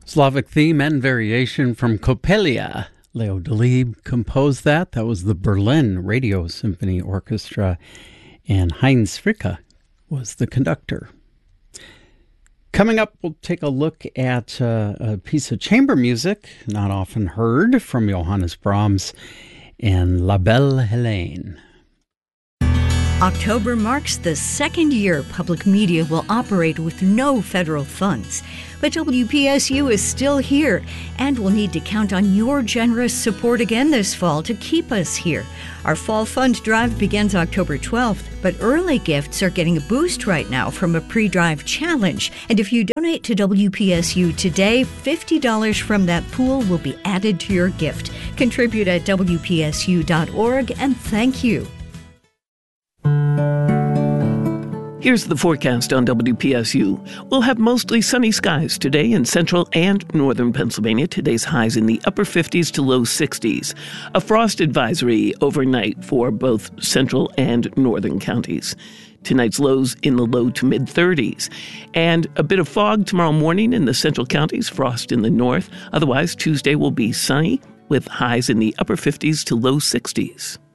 Slavic theme and variation from Coppelia. Leo Delibes composed that. That was the Berlin Radio Symphony Orchestra, and Heinz Fricke was the conductor. Coming up, we'll take a look at a piece of chamber music, not often heard, from Johannes Brahms and La Belle Hélène. October marks the second year public media will operate with no federal funds. But WPSU is still here and will need to count on your generous support again this fall to keep us here. Our Fall Fund Drive begins October 12th, but early gifts are getting a boost right now from a pre-drive challenge. And if you donate to WPSU today, $50 from that pool will be added to your gift. Contribute at WPSU.org, and thank you. Here's the forecast on WPSU. We'll have mostly sunny skies today in central and northern Pennsylvania. Today's highs in the upper 50s to low 60s. A frost advisory overnight for both central and northern counties. Tonight's lows in the low to mid 30s. And a bit of fog tomorrow morning in the central counties, frost in the north. Otherwise, Tuesday will be sunny with highs in the upper 50s to low 60s.